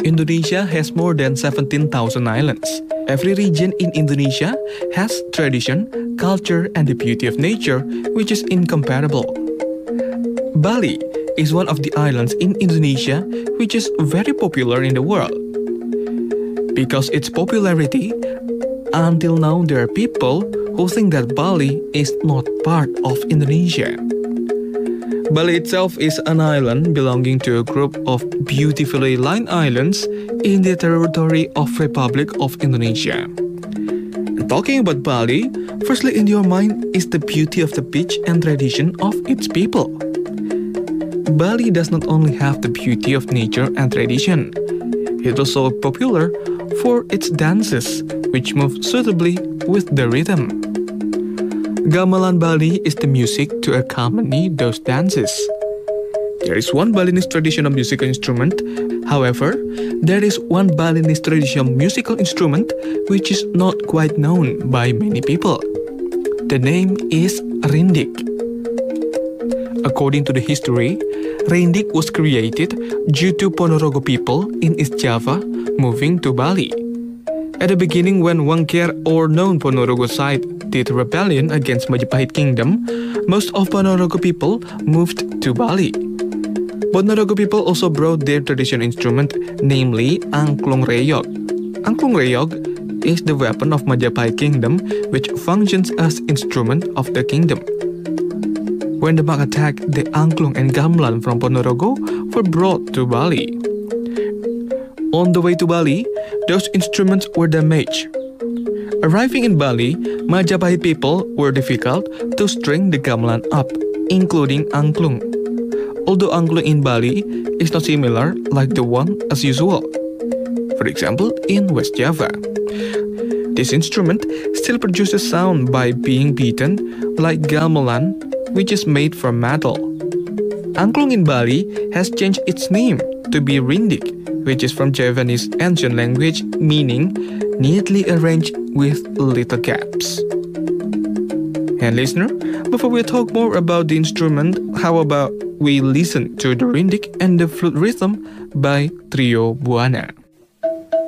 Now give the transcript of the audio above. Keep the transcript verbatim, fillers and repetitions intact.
Indonesia has more than seventeen thousand islands. Every region in Indonesia has tradition, culture, and the beauty of nature, which is incomparable. Bali is one of the islands in Indonesia which is very popular in the world. Because its popularity, until now there are people who think that Bali is not part of Indonesia. Bali itself is an island belonging to a group of beautifully lined islands in the territory of Republic of Indonesia. And talking about Bali, firstly in your mind is the beauty of the beach and tradition of its people. Bali does not only have the beauty of nature and tradition, it is also popular for its dances, which move suitably with the rhythm. Gamelan Bali is the music to accompany those dances. There is one Balinese traditional musical instrument. However, there is one Balinese traditional musical instrument which is not quite known by many people. The name is rindik. According to the history, rindik was created due to Ponorogo people in East Java moving to Bali. At the beginning, when Wangker or known Ponorogo side did rebellion against Majapahit Kingdom, most of Ponorogo people moved to Bali. Ponorogo people also brought their traditional instrument, namely angklung reyog. Angklung reyog is the weapon of Majapahit Kingdom, which functions as instrument of the kingdom. When the Demak attacked, the angklung and gamelan from Ponorogo were brought to Bali. On the way to Bali, those instruments were damaged. Arriving in Bali, Majapahit people were difficult to string the gamelan up, including angklung. Although angklung in Bali is not similar like the one as usual. For example, in West Java. This instrument still produces sound by being beaten like gamelan, which is made from metal. Angklung in Bali has changed its name to be rindik, which is from Javanese ancient language meaning neatly arranged with little gaps. And listener, before we talk more about the instrument, how about we listen to the rindik and the flute rhythm by Trio Buana.